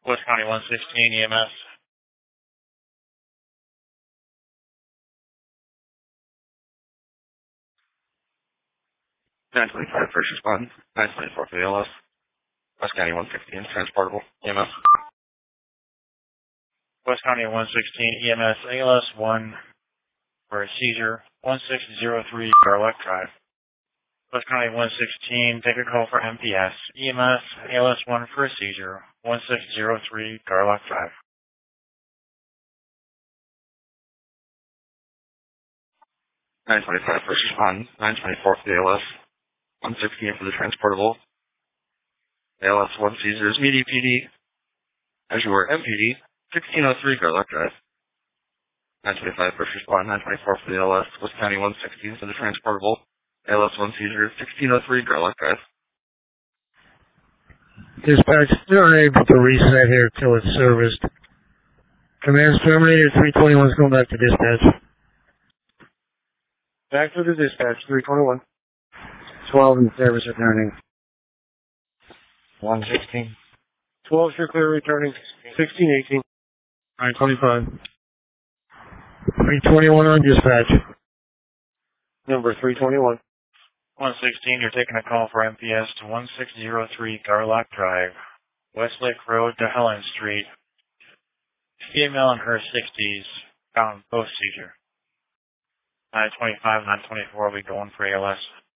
West County 116 EMS. 925 first respond. 924 for the ALS. West County 116 transportable EMS. West County 116 EMS ALS 1 for a seizure. 1603 Garlock Drive. West County 116, take a call for MPS. EMS ALS 1 for a seizure. 1603 Garlock Drive. 925 first respond. 924 for the ALS. 116 for the transportable. ALS 1 seizures. PD. As you were MPD. 1603 Garlock Drive. 925 first respond. 924 for the ALS. West County 116 for the transportable. ALS 1 seizure. 1603 Garlock Drive. Dispatch, they're unable to reset here till it's serviced. Command's terminated. 321 is going back to dispatch. Back to the dispatch. 321. 12 in service returning. 116. 12 is clear returning. 1618. 925. 321 on dispatch. Number 321. 116, you're taking a call for MPS to 1603 Garlock Drive, Westlake Road to Helen Street. Female in her 60s, found post-seizure. 925, 924 will be going for ALS.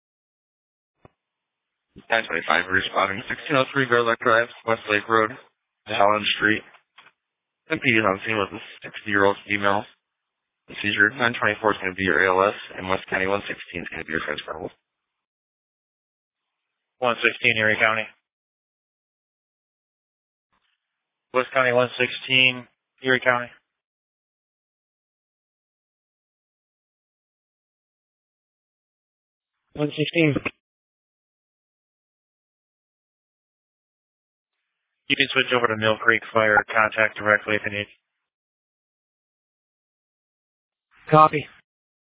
925, responding 1603 Garlock Drive, Westlake Road to Helen Street. MP is on scene with a 60-year-old female. The seizure 924 is going to be your ALS, and West County 116 is going to be your transportable. 116, Erie County. West County 116, Erie County. One 16. You can switch over to Mill Creek Fire. Contact directly if you need. Copy.